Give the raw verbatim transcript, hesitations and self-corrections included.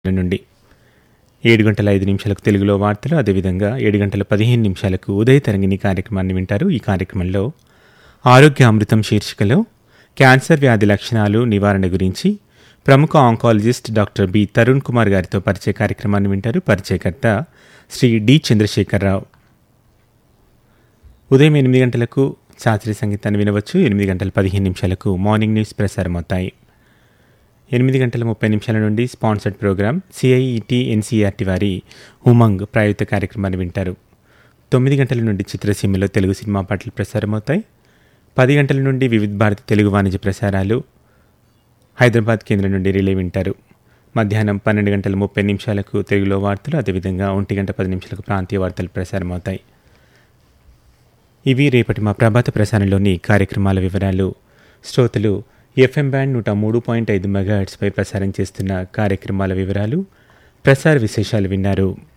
నుండి ఏడు గంటల ఐదు నిమిషాలకు తెలుగులో వార్తలు, అదేవిధంగా ఏడు గంటల పదిహేను నిమిషాలకు ఉదయ తరంగిణి కార్యక్రమాన్ని వింటారు. ఈ కార్యక్రమంలో ఆరోగ్య అమృతం శీర్షికలో క్యాన్సర్ వ్యాధి లక్షణాలు, నివారణ గురించి ప్రముఖ oncologist doctor B Tarun Kumar గారితో పరిచయ కార్యక్రమాన్ని వింటారు. పరిచయకర్త శ్రీ డి చంద్రశేఖరరావు. ఉదయం ఎనిమిది గంటలకు శాస్త్రీయ సంగీతాన్ని వినవచ్చు. ఎనిమిది గంటల పదిహేను నిమిషాలకు మార్నింగ్ న్యూస్ ప్రసారమవుతాయి. ఎనిమిది గంటల ముప్పై నిమిషాల నుండి స్పాన్సర్డ్ ప్రోగ్రాం సిఐఈటి ఎన్సీఆర్టీ వారి ఉమంగ్ ప్రాయోజిత కార్యక్రమాన్ని వింటారు. తొమ్మిది గంటల నుండి చిత్రసీమలో తెలుగు సినిమా పాటలు ప్రసారమవుతాయి. పది గంటల నుండి వివిధ భారతి తెలుగు వాణిజ్య ప్రసారాలు హైదరాబాద్ కేంద్రం నుండి రిలే వింటారు. మధ్యాహ్నం పన్నెండు గంటల ముప్పై నిమిషాలకు తెలుగులో వార్తలు, అదేవిధంగా ఒంటి గంట పది నిమిషాలకు ప్రాంతీయ వార్తలు ప్రసారమవుతాయి. ఇవి రేపటి మా ప్రభాత ప్రసారంలోని కార్యక్రమాల వివరాలు. శ్రోతలు ఎఫ్ఎం బ్యాండ్ నూట మూడు పాయింట్ ఐదు మెగాహెర్ట్స్పై ప్రసారం చేస్తున్న కార్యక్రమాల వివరాలు, ప్రసార విశేషాలు విన్నారు.